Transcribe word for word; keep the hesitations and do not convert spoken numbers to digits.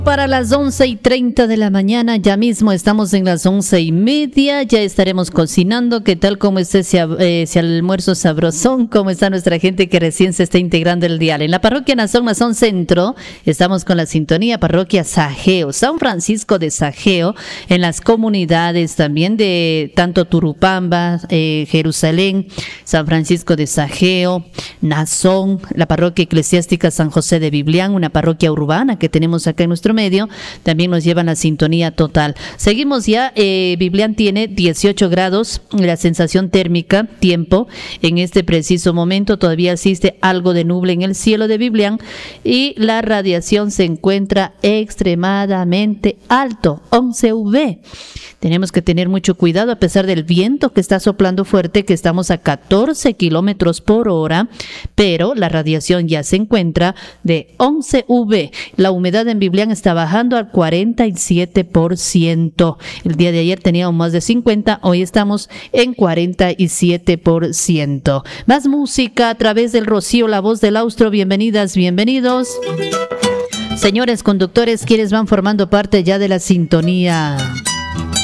Para las once y treinta de la mañana, ya mismo estamos en las once y media, ya estaremos cocinando. ¿Qué tal? ¿Cómo está ese, eh, ese almuerzo sabrosón? ¿Cómo está nuestra gente que recién se está integrando el dial? En la parroquia Nazón Nazón Centro, estamos con la sintonía parroquia Sajeo, San Francisco de Sajeo, en las comunidades también de tanto Turupamba, eh, Jerusalén, San Francisco de Sajeo, Nazón, la parroquia eclesiástica San José de Biblián, una parroquia urbana que tenemos acá en nuestro medio, también nos llevan la sintonía total. Seguimos ya, eh, Biblián tiene dieciocho grados, la sensación térmica, tiempo, en este preciso momento todavía existe algo de nube en el cielo de Biblián y la radiación se encuentra extremadamente alto, once U V. Tenemos que tener mucho cuidado a pesar del viento que está soplando fuerte, que estamos a catorce kilómetros por hora, pero la radiación ya se encuentra de once U V. La humedad en Biblián está bajando al cuarenta y siete por ciento. El día de ayer teníamos más de cincuenta, hoy estamos en cuarenta y siete por ciento. Más música a través del Rocío, la voz del Austro. Bienvenidas, bienvenidos. Señores conductores, quienes van formando parte ya de la sintonía.